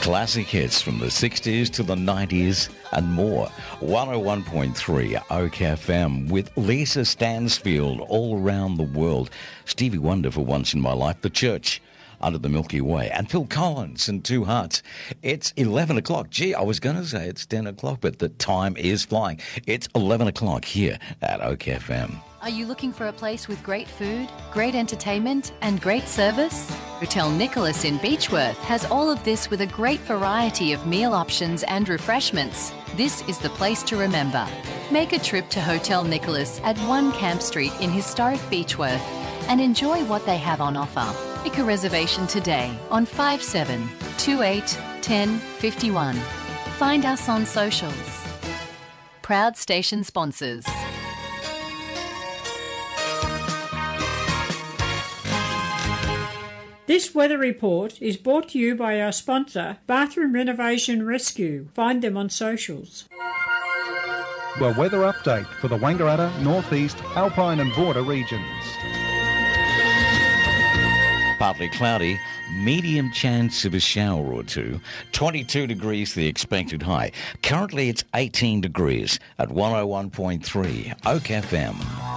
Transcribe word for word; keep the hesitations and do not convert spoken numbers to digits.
Classic hits from the sixties to the nineties and more. one oh one point three Oak F M with Lisa Stansfield all around the world. Stevie Wonder for Once in My Life, The Church, Under the Milky Way, and Phil Collins and Two Hearts. It's eleven o'clock. Gee, I was going to say it's ten o'clock, but the time is flying. It's eleven o'clock here at Oak F M. Are you looking for a place with great food, great entertainment and great service? Hotel Nicholas in Beechworth has all of this with a great variety of meal options and refreshments. This is the place to remember. Make a trip to Hotel Nicholas at one Camp Street in historic Beechworth and enjoy what they have on offer. Make a reservation today on five seven two eight one oh five one. Find us on socials. Proud station sponsors. This weather report is brought to you by our sponsor, Bathroom Renovation Rescue. Find them on socials. The weather update for the Wangaratta, North East, Alpine and Border regions. Partly cloudy, medium chance of a shower or two. twenty-two degrees the expected high. Currently it's eighteen degrees at one oh one point three Oak F M.